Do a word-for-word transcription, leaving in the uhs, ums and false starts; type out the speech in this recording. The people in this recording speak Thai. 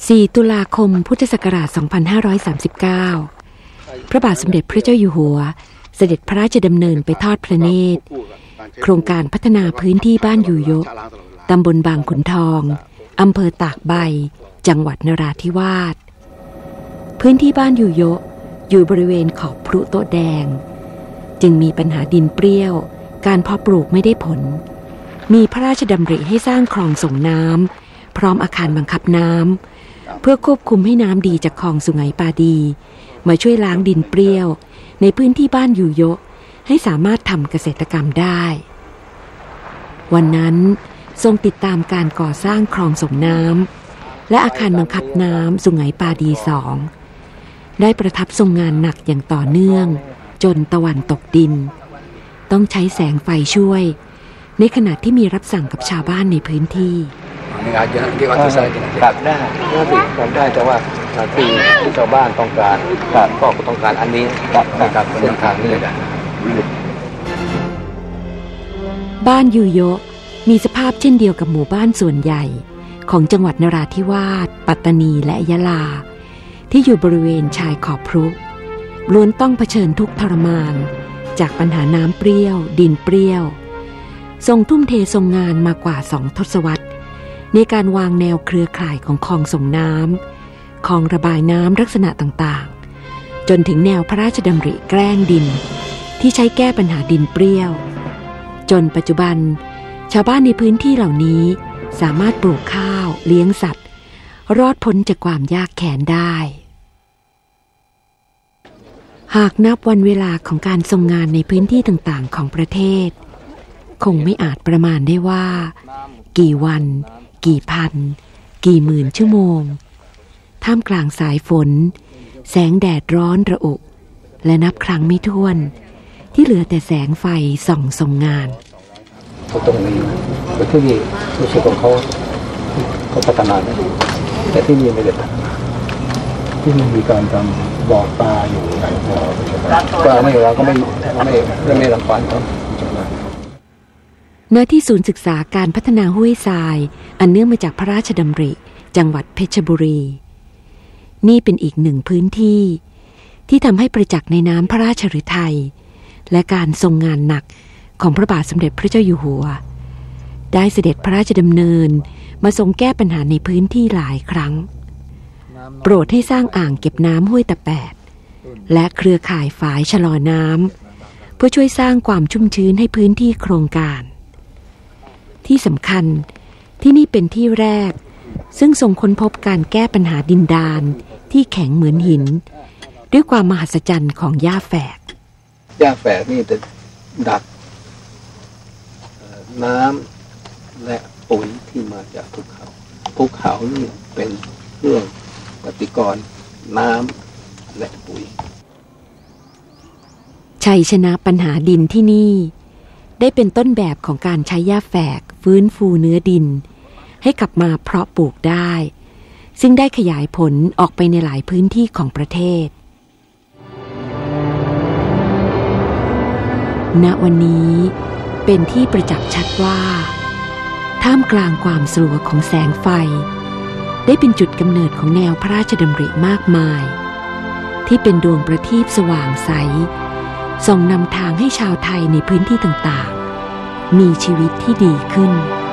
สี่ ตุลาคม พุทธศักราช สองพันห้าร้อยสามสิบเก้า พระบาทสมเด็จพระเจ้าอยู่หัวเสด็จพระราชดำเนินไปทอดพระเนตรโครงการพัฒนาพื้นที่บ้านอยู่ยะตำบลบางขุนทองอำเภอตากใบจังหวัดนราธิวาสพื้นที่บ้านอยู่ยะอยู่บริเวณขอบพรุโต๊ะแดงจึงมีปัญหาดินเปรี้ยวการเพาะปลูกไม่ได้ผลมีพระราชดำริให้สร้างคลองส่งน้ำพร้อมอาคารบังคับน้ำเพื่อควบคุมให้น้ำดีจากคลองสุไหงปาดีมาช่วยล้างดินเปรี้ยวในพื้นที่บ้านอยู่ยะให้สามารถทำเกษตรกรรมได้วันนั้นทรงติดตามการก่อสร้างคลองส่งน้ำและอาคารบังคับน้ำสุไหงปาดีสองได้ประทับทรงงานหนักอย่างต่อเนื่องจนตะวันตกดินต้องใช้แสงไฟช่วยในขณะที่มีรับสั่งกับชาวบ้านในพื้นที่ตัดได้ตัดได้แต่ว่าที่ที่ชาวบ้านต้องการก็ต้องการอันนี้นะครับเส้นทางนี้บ้านอยู่ยะมีสภาพเช่นเดียวกับหมู่บ้านส่วนใหญ่ของจังหวัดนราธิวาสปัตตานีและยะลาที่อยู่บริเวณชายขอบพรุล้วนต้องเผชิญทุกข์ทรมานจากปัญหาน้ำเปรี้ยวดินเปรี้ยวทรงทุ่มเททรงงานมากว่าสองทศวรรษในการวางแนวเครือข่ายของคลองส่งน้ำคลองระบายน้ำลักษณะต่างๆจนถึงแนวพระราชดำริแกล้งดินที่ใช้แก้ปัญหาดินเปรี้ยวจนปัจจุบันชาวบ้านในพื้นที่เหล่านี้สามารถปลูกข้าวเลี้ยงสัตว์รอดพ้นจากความยากแค้นได้หากนับวันเวลาของการทรงงานในพื้นที่ต่างๆของประเทศคงไม่อาจประมาณได้ว่ากี่วันกี่พันกี่หมื่นชั่วโมงท่ามกลางสายฝนแสงแดดร้อนระอุและนับครั้งไม่ถ้วนที่เหลือแต่แสงไฟส่องทรงงานตรงนี้แต่ที่นี่รู้สึกของเขาเขาพัฒนาได้แต่ที่นี่ไม่ได้พัฒนาที่นี่มีการทำบ่อปลาอยู่หลายบ่อก็ไม่เราก็ไม่ไม่ไม่ไม่รังควานเขาณที่ศูนย์ศึกษาการพัฒนาห้วยทรายอันเนื่องมาจากพระราชดำริจังหวัดเพชรบุรีนี่เป็นอีกหนึ่งพื้นที่ที่ทำให้ประจักษ์ในน้ำพระราชฤทัยและการทรงงานหนักของพระบาทสมเด็จพระเจ้าอยู่หัวได้เสด็จพระราชดำเนินมาทรงแก้ปัญหาในพื้นที่หลายครั้งโปรดให้สร้างอ่างเก็บน้ำห้วยตะแปดและเครือข่ายฝายชะลอน้ำเพื่อช่วยสร้างความชุ่มชื้นให้พื้นที่โครงการที่สำคัญที่นี่เป็นที่แรกซึ่งทรงค้นพบการแก้ปัญหาดินดานที่แข็งเหมือนหินด้วยความมหัศจรรย์ของหญ้าแฝกหญ้าแฝกนี่จะดักน้ำและปุ๋ยที่มาจากภูเขาภูเขานี่เป็นเครื่องปฏิกรณ์น้ำและปุ๋ยชัยชนะปัญหาดินที่นี่ได้เป็นต้นแบบของการใช้หญ้าแฝกฟื้นฟูเนื้อดินให้กลับมาเพาะปลูกได้ซึ่งได้ขยายผลออกไปในหลายพื้นที่ของประเทศณวันนี้เป็นที่ประจักษ์ชัดว่าท่ามกลางความสลัวของแสงไฟได้เป็นจุดกำเนิดของแนวพระราชดำริมากมายที่เป็นดวงประทีปสว่างใสส่องนำทางให้ชาวไทยในพื้นที่ต่างๆมีชีวิตที่ดีขึ้น